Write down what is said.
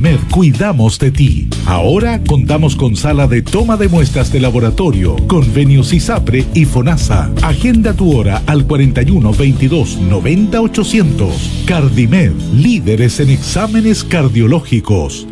Cardimed cuidamos de ti. Ahora contamos con sala de toma de muestras de laboratorio, convenios ISAPRE y FONASA. Agenda tu hora al 41 22 90 800. Cardimed, líderes en exámenes cardiológicos.